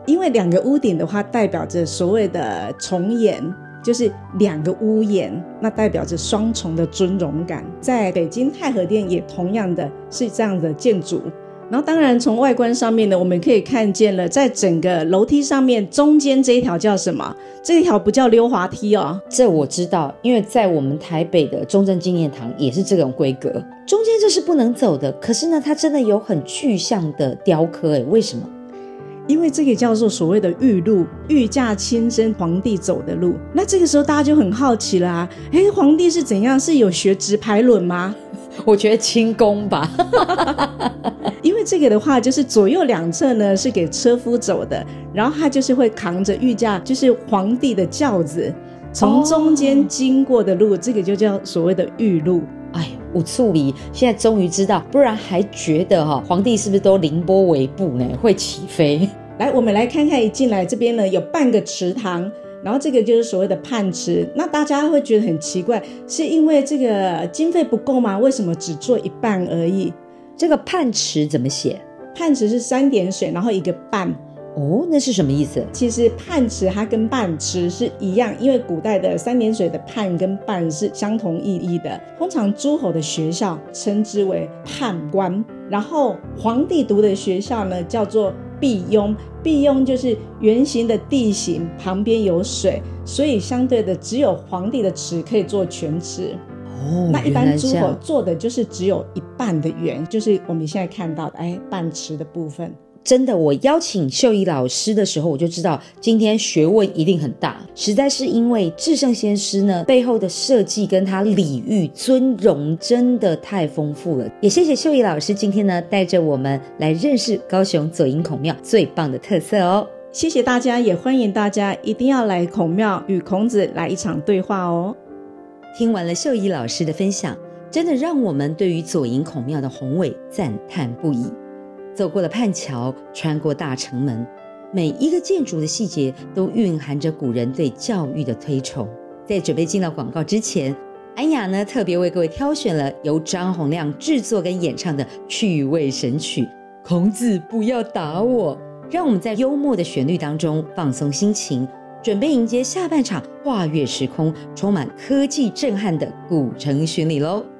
因为2个屋顶的话代表着所谓的重檐，就是2个屋檐，那代表着双重的尊荣感。在北京太和殿也同样的是这样的建筑。然后当然从外观上面呢，我们可以看见了，在整个楼梯上面中间这一条叫什么？这一条不叫溜滑梯哦。 这我知道，因为在我们台北的中正纪念堂也是这种规格，中间这是不能走的。可是呢，它真的有很具象的雕刻，为什么？ 因为这个叫做所谓的御路，御驾亲征皇帝走的路。那这个时候大家就很好奇了啊，皇帝是怎样？是有学直排轮吗？ 我觉得轻功吧。 因为这个的话就是左右两侧呢是给车夫走的，然后他就是会扛着御驾，就是皇帝的轿子从中间经过的路，这个就叫所谓的御路。 哎，有趣味，现在终于知道，不然还觉得皇帝是不是都凌波微步呢？会起飞。 来，我们来看看，一进来这边呢有半个池塘，然后这个就是所谓的泮池。那大家会觉得很奇怪，是因为这个经费不够吗？为什么只做一半而已？ 这个泮池怎么写？ 泮池是3点水，然后一个半。 哦，那是什么意思？ 其实泮池它跟泮池是一样，因为古代的3点水的泮跟泮是相同意义的。通常诸侯的学校称之为泮关，然后皇帝读的学校呢叫做壁庸。壁庸就是圆形的地形，旁边有水，所以相对的只有皇帝的池可以做全池。那一般诸侯做的就是只有一半的圆，就是我们现在看到的泮池的部分。 真的，我邀请秀仪老师的时候，我就知道今天学问一定很大，实在是因为至圣先师呢背后的设计跟他礼遇尊荣真的太丰富了。也谢谢秀仪老师今天呢带着我们来认识高雄左营孔庙最棒的特色哦。 谢谢大家，也欢迎大家一定要来孔庙与孔子来一场对话哦。 听完了秀仪老师的分享，真的让我们对于左营孔庙的宏伟赞叹不已。走过了泮桥，穿过大城门，每一个建筑的细节都蕴含着古人对教育的推崇。在准备进到广告之前，安雅呢特别为各位挑选了由张洪量制作跟演唱的趣味神曲《孔子不要打我》，让我们在幽默的旋律当中放松心情，准备迎接下半场跨越时空、充满科技震撼的古城巡礼咯。